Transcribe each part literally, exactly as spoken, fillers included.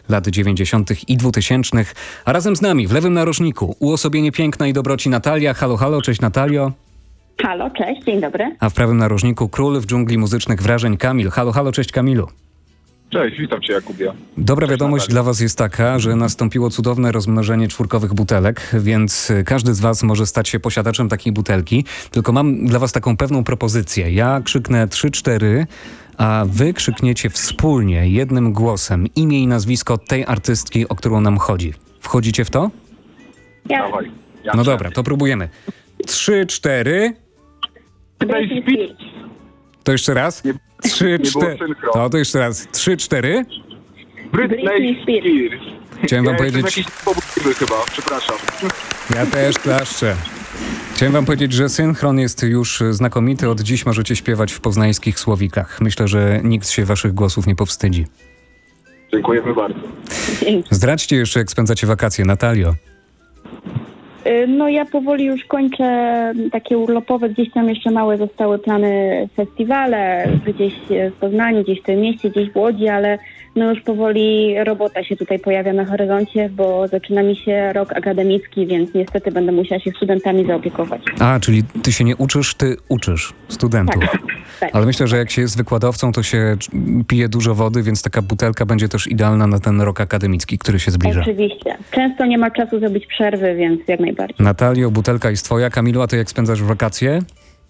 lat dziewięćdziesiątych i dwutysięcznych. A razem z nami w lewym narożniku uosobienie piękna i dobroci Natalia. Halo, halo, cześć Natalio. Halo, cześć, dzień dobry. A w prawym narożniku król w dżungli muzycznych wrażeń Kamil. Halo, halo, cześć Kamilu. Cześć, witam cię Jakubie. Dobra Cześć, wiadomość Natalia. dla was jest taka, że nastąpiło cudowne rozmnożenie czwórkowych butelek, więc każdy z was może stać się posiadaczem takiej butelki. Tylko mam dla was taką pewną propozycję. Ja krzyknę trzy cztery, a wy krzykniecie wspólnie, jednym głosem imię i nazwisko tej artystki, o którą nam chodzi. Wchodzicie w to? Ja. Dawaj. Ja No cię. dobra, to próbujemy. trzy cztery. Britney Spears. To jeszcze raz? Nie- trzy nie było cztery. synchro. To, to jeszcze raz. trzy cztery. Britney Britney Spears. Spears. Chciałem wam ja powiedzieć... jestem jakiś pobudliwy chyba, przepraszam. Ja też klaszczę. Chciałem wam powiedzieć, że synchron jest już znakomity. Od dziś możecie śpiewać w poznańskich słowikach. Myślę, że nikt się waszych głosów nie powstydzi. Dziękujemy bardzo. Dzięki. Zdradźcie jeszcze, jak spędzacie wakacje. Natalio. Y, No ja powoli już kończę takie urlopowe, gdzieś tam jeszcze małe zostały plany festiwale, gdzieś w Poznaniu, gdzieś w tym mieście, gdzieś w Łodzi, ale no już powoli robota się tutaj pojawia na horyzoncie, bo zaczyna mi się rok akademicki, więc niestety będę musiała się studentami zaopiekować. A, czyli ty się nie uczysz, ty uczysz studentów. Tak, tak. Ale myślę, że jak się jest wykładowcą, to się pije dużo wody, więc taka butelka będzie też idealna na ten rok akademicki, który się zbliża. Oczywiście. Często nie ma czasu zrobić przerwy, więc jak najbardziej. Natalio, butelka jest twoja. Kamilu, a ty jak spędzasz wakacje?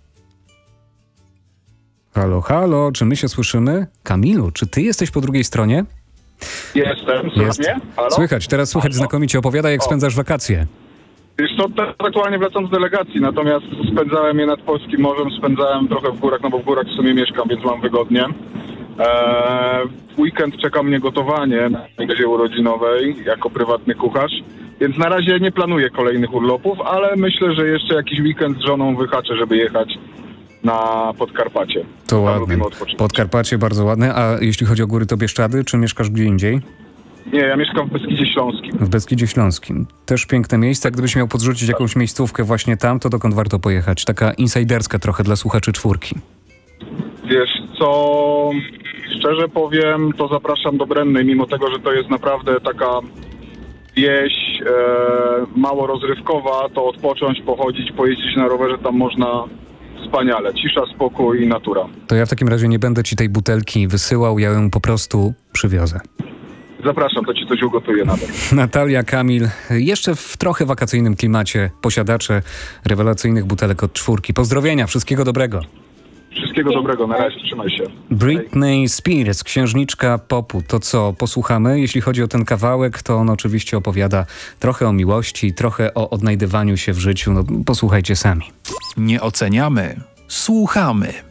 Halo, halo, czy my się słyszymy? Kamilu, czy ty jesteś po drugiej stronie? Jestem, słuchaj mnie? Halo? Słychać, teraz słychać Halo? znakomicie. Opowiadaj, jak O. spędzasz wakacje. Wiesz co, teraz aktualnie wracam z delegacji, natomiast spędzałem je nad Polskim Morzem, spędzałem trochę w górach, no bo w górach w sumie mieszkam, więc mam wygodnie. Eee, w weekend czeka mnie gotowanie na imprezie urodzinowej jako prywatny kucharz, więc na razie nie planuję kolejnych urlopów, ale myślę, że jeszcze jakiś weekend z żoną wyhaczę, żeby jechać na Podkarpacie. To Tam ładne. lubimy odpoczywać. Podkarpacie bardzo ładne. A jeśli chodzi o góry, to Bieszczady, czy mieszkasz gdzie indziej? Nie, ja mieszkam w Beskidzie Śląskim. W Beskidzie Śląskim. Też piękne miejsce. Gdybyś miał podrzucić jakąś miejscówkę właśnie tam, to dokąd warto pojechać? Taka insajderska trochę dla słuchaczy czwórki. Wiesz co, szczerze powiem, to zapraszam do Brennej, mimo tego, że to jest naprawdę taka wieś e, mało rozrywkowa, to odpocząć, pochodzić, pojeździć na rowerze, tam można wspaniale. Cisza, spokój i natura. To ja w takim razie nie będę ci tej butelki wysyłał, ja ją po prostu przywiozę. Zapraszam, to ci coś ugotuję nawet. Natalia, Kamil, jeszcze w trochę wakacyjnym klimacie, posiadacze rewelacyjnych butelek od czwórki. Pozdrowienia, wszystkiego dobrego. Wszystkiego dobrego, na razie, trzymaj się. Britney Spears, księżniczka popu. To co, posłuchamy? Jeśli chodzi o ten kawałek, to on oczywiście opowiada trochę o miłości, trochę o odnajdywaniu się w życiu. No, posłuchajcie sami. Nie oceniamy, słuchamy.